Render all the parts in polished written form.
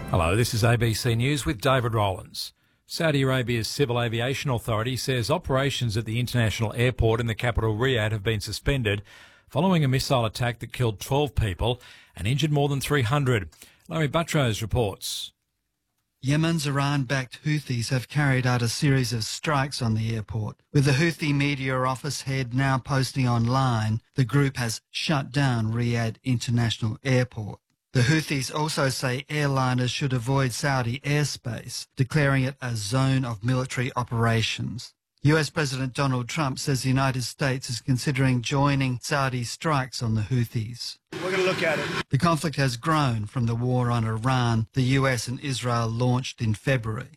Hello, this is ABC News with David Rowlands. Saudi Arabia's Civil Aviation Authority says operations at the international airport in the capital Riyadh have been suspended following a missile attack that killed 12 people and injured more than 300. Larry Buttrose reports. Yemen's Iran-backed Houthis have carried out a series of strikes on the airport. With the Houthi media office head now posting online, the group has shut down Riyadh International Airport. The Houthis also say airliners should avoid Saudi airspace, declaring it a zone of military operations. US President Donald Trump says the United States is considering joining Saudi strikes on the Houthis. We're going to look at it. The conflict has grown from the war on Iran the US and Israel launched in February.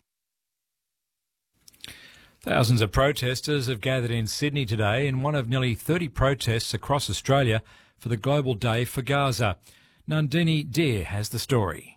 Thousands of protesters have gathered in Sydney today in one of nearly 30 protests across Australia for the Global Day for Gaza. Nandini Deer has the story.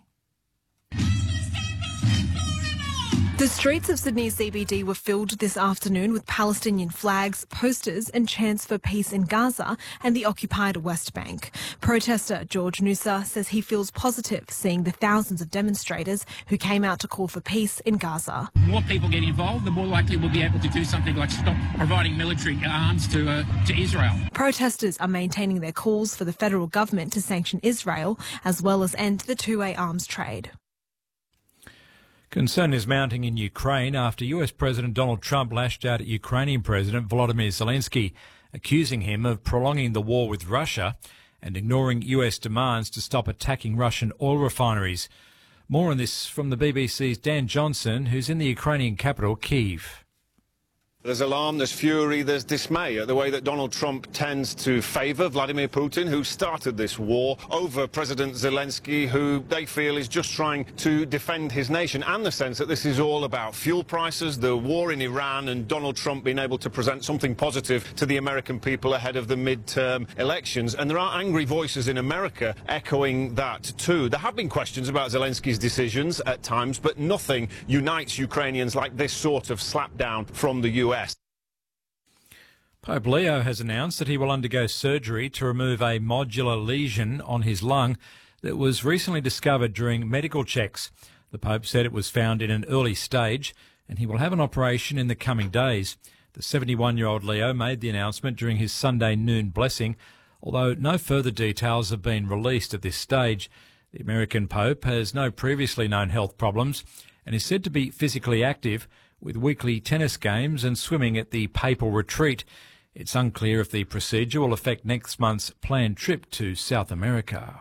The streets of Sydney CBD were filled this afternoon with Palestinian flags, posters and chants for peace in Gaza and the occupied West Bank. Protester George Noosa says he feels positive seeing the thousands of demonstrators who came out to call for peace in Gaza. The more people get involved, the more likely we'll be able to do something like stop providing military arms to Israel. Protesters are maintaining their calls for the federal government to sanction Israel as well as end the two-way arms trade. Concern is mounting in Ukraine after US President Donald Trump lashed out at Ukrainian President Volodymyr Zelensky, accusing him of prolonging the war with Russia and ignoring US demands to stop attacking Russian oil refineries. More on this from the BBC's Dan Johnson, who's in the Ukrainian capital, Kyiv. There's alarm, there's fury, there's dismay at the way that Donald Trump tends to favour Vladimir Putin, who started this war, over President Zelensky, who they feel is just trying to defend his nation, and the sense that this is all about fuel prices, the war in Iran, and Donald Trump being able to present something positive to the American people ahead of the mid-term elections. And there are angry voices in America echoing that too. There have been questions about Zelensky's decisions at times, but nothing unites Ukrainians like this sort of slapdown from the US. Pope Leo has announced that he will undergo surgery to remove a nodular lesion on his lung that was recently discovered during medical checks. The Pope said it was found in an early stage and he will have an operation in the coming days. The 71-year-old Leo made the announcement during his Sunday noon blessing, although no further details have been released at this stage. The American Pope has no previously known health problems and is said to be physically active, with weekly tennis games and swimming at the papal retreat. It's unclear if the procedure will affect next month's planned trip to South America.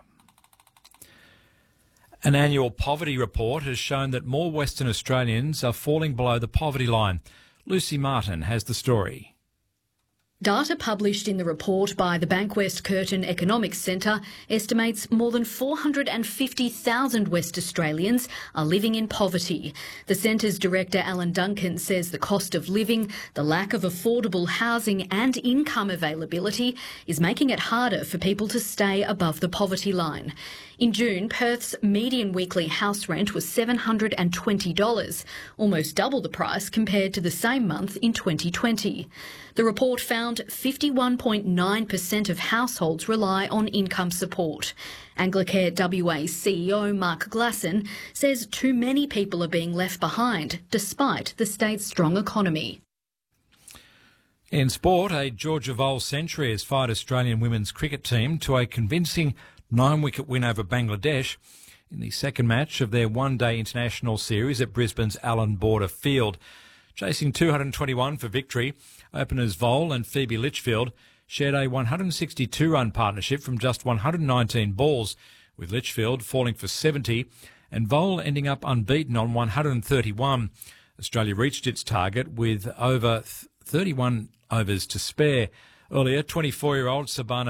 An annual poverty report has shown that more Western Australians are falling below the poverty line. Lucy Martin has the story. Data published in the report by the Bankwest Curtin Economics Centre estimates more than 450,000 West Australians are living in poverty. The centre's director, Alan Duncan, says the cost of living, the lack of affordable housing and income availability is making it harder for people to stay above the poverty line. In June, Perth's median weekly house rent was $720, almost double the price compared to the same month in 2020. The report found 51.9% of households rely on income support. Anglicare WA CEO Mark Glasson says too many people are being left behind despite the state's strong economy. In sport, a Georgia Vole century has fired Australian women's cricket team to a convincing 9-wicket win over Bangladesh in the second match of their one-day international series at Brisbane's Allan Border Field. Chasing 221 for victory, openers Vole and Phoebe Litchfield shared a 162-run partnership from just 119 balls, with Litchfield falling for 70 and Vole ending up unbeaten on 131. Australia reached its target with over 31 overs to spare. Earlier, 24-year-old Sabana